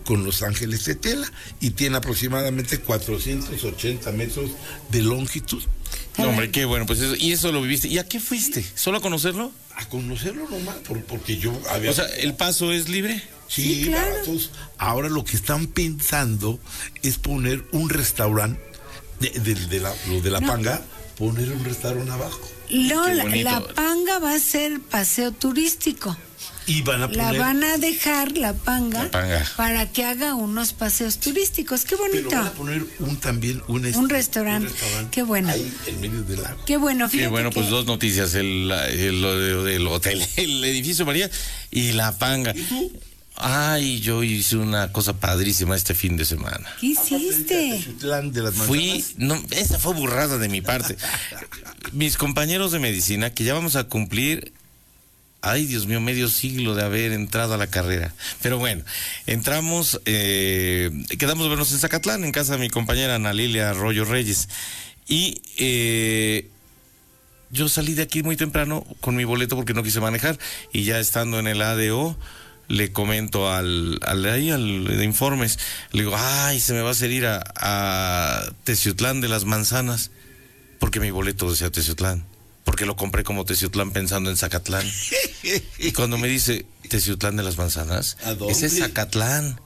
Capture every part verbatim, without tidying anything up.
con Los Ángeles de Tela y tiene aproximadamente cuatrocientos ochenta metros de longitud. No, hombre, qué bueno, pues eso, y eso lo viviste. ¿Y a qué fuiste? ¿Solo a conocerlo? A conocerlo nomás, por, porque yo había... O sea, ¿el paso es libre? Sí, Sí, claro. baratos. Ahora lo que están pensando es poner un restaurante de, de, de la, lo de la No. panga, poner un restaurante abajo. No, Qué la, bonito. la Panga va a ser paseo turístico. Y van a La poner... van a dejar, la panga, La Panga. para que haga unos paseos turísticos. Qué Pero bonito. van a poner un también un, este, Un restaurante. Qué bueno. Ahí en medio del lago. Qué bueno, Qué fíjate bueno, pues que- dos noticias, el, el, lo de- del hotel, el edificio María y la Panga. ¿Y tú? Ay, yo hice una cosa padrísima este fin de semana. ¿Qué hiciste? Teciutlán de las Fui, Manzanas. no, esa fue burrada de mi parte. Mis compañeros de medicina, que ya vamos a cumplir, ay Dios mío, medio siglo de haber entrado a la carrera. Pero bueno, entramos, eh, quedamos a vernos en Zacatlán, en casa de mi compañera Ana Lilia Arroyo Reyes. Y eh, yo salí de aquí muy temprano con mi boleto porque no quise manejar. Y ya estando en el A D O, le comento al, al, ahí, al de informes, le digo, ay, se me va a hacer ir a, a Teciutlán de las Manzanas, porque mi boleto decía Teciutlán, porque lo compré como Teciutlán pensando en Zacatlán. Y cuando me dice Teciutlán de las Manzanas, ¿A dónde? ese es Zacatlán.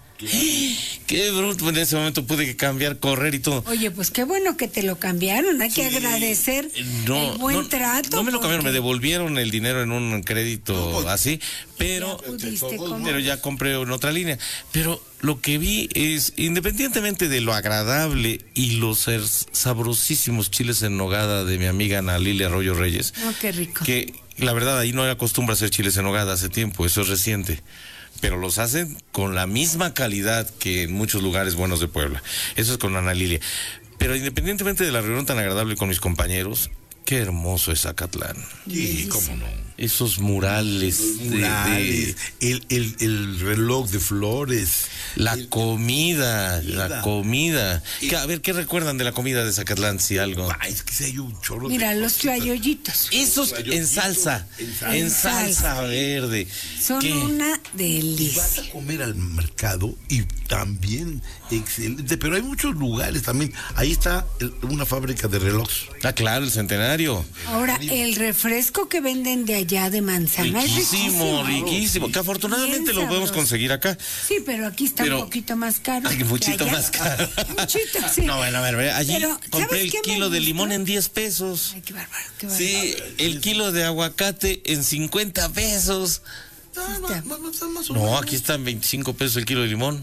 Qué bruto, en ese momento pude cambiar, correr y todo. Oye, pues qué bueno que te lo cambiaron. Hay que agradecer No, el buen no, trato. no me lo cambiaron, me porque- devolvieron el dinero en un crédito No, pues, así, pero, Ya pudiste comer. pero ya compré en otra línea. Pero lo que vi es, independientemente de lo agradable y los ser- sabrosísimos chiles en nogada de mi amiga Ana Lilia Arroyo Reyes, No, qué rico. que la verdad ahí no acostumbra a hacer chiles en nogada hace tiempo, eso es reciente. Pero los hacen con la misma calidad que en muchos lugares buenos de Puebla. Eso es con Ana Lilia. Pero independientemente de la reunión tan agradable con mis compañeros, qué hermoso es Zacatlán. Sí, cómo no. Esos murales, de- Murales, de, el, el, el reloj de flores. la el- comida, comida. la comida. Que, a ver, ¿qué recuerdan de la comida de Zacatlán, si algo? Ay, es que sí hay un chorro de Mira, los cositas. tlayollitos. Esos en salsa, En salsa. en salsa verde. Son ¿Qué? una Y vas delicia. a comer al mercado y también excelente, pero hay muchos lugares también. Ahí está el- una fábrica de relojes. Ah, claro, el centenario. Ahora, el refresco que venden de allá de manzana es Riquísimo, riquísimo. riquísimo. Que afortunadamente Bien lo podemos sabroso. conseguir acá. Sí, pero aquí está Pero- un poquito más caro. Ay, que muchito allá. más caro. Muchito, sí. No, bueno, a ver, ve, allí Pero, compré ¿sabes el qué me kilo de gustó? limón en diez pesos. Ay, qué bárbaro, qué bárbaro. Sí, el kilo de aguacate en cincuenta pesos. Ah, está. ma- ma- ma- más o No, menos. aquí está en veinticinco pesos el kilo de limón.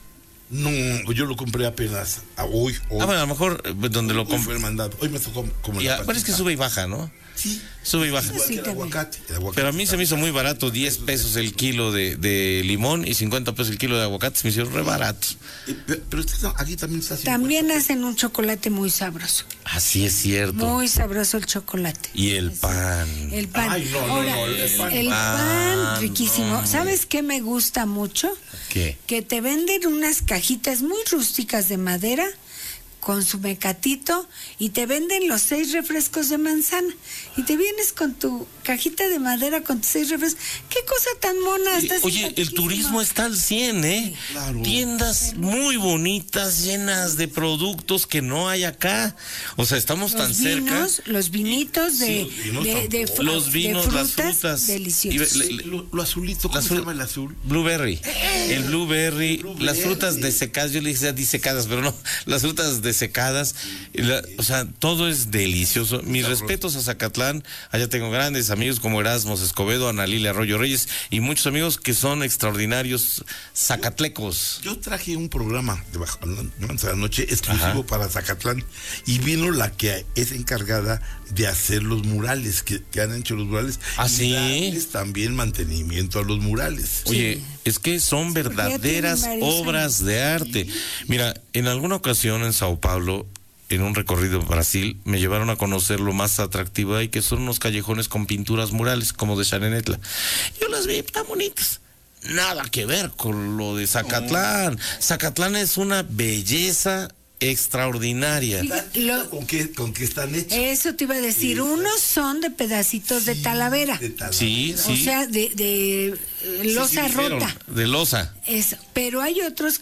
No, yo lo compré apenas a hoy. hoy. Ah, bueno, a lo mejor eh, donde lo Hoy fue compré. el mandado. Hoy me tocó como Ya, la pero es que patita. sube y baja, ¿no? Sí. Sube y baja. Igual Sí, que el también. aguacate. El aguacate Pero a mí está- se me hizo muy barato, diez pesos el kilo de, de limón y cincuenta pesos el kilo de aguacate, se me hicieron re baratos. Eh, pe- Pero está- aquí también está cincuenta. También hacen un chocolate muy sabroso. Así es cierto. Muy sabroso el chocolate. Y el pan. El pan. Ay, no, no, Ahora, no, el pan. el Ah, pan riquísimo. no. ¿Sabes qué me gusta mucho? ¿Qué? Que te venden unas cajitas muy rústicas de madera con su mecatito y te venden los seis refrescos de manzana y te vienes con tu cajita de madera con tus seis refrescos. ¿Qué cosa tan mona? Está Oye, el simpaticísima. turismo está al cien, ¿eh? Claro. Tiendas muy bonitas, llenas de productos que no hay acá. O sea, estamos tan Los cerca. vinos, los vinitos de, Sí, los vinos de, de tampoco. fru- Los vinos, de las frutas frutas. deliciosos. Y ve- le- Lo, lo azulito, ¿cómo La se azul- llama el azul? Blueberry. El blueberry, Blueberry. las frutas desecadas, yo le dije disecadas, pero no, las frutas desecadas, y la- o sea, todo es delicioso. Mis Sabroso. respetos a Zacatlán, allá tengo grandes amigos como Erasmo Escobedo, Ana Lilia Arroyo Reyes y muchos amigos que son extraordinarios zacatlecos. Yo traje un programa de Bajo de la Noche exclusivo Ajá. para Zacatlán y vino la que es encargada de hacer los murales, que, que han hecho los murales. ¿Ah, y sí? darles también mantenimiento a los murales. Oye, es que son porque ya verdaderas tienen varios obras de arte. Mira, en alguna ocasión en Sao Paulo, en un recorrido en Brasil, me llevaron a conocer lo más atractivo ahí, que son unos callejones con pinturas murales, como de Xarenetla. Yo las vi tan bonitas. Nada que ver con lo de Zacatlán. Zacatlán es una belleza extraordinaria. Fíjate, lo- ¿Con qué, con qué están hechos? eso te iba a decir, Sí. unos son de pedacitos de talavera, De talavera. Sí, sí. o sea, de, de eh, losa Sí, pero rota, de losa. eso, pero hay otros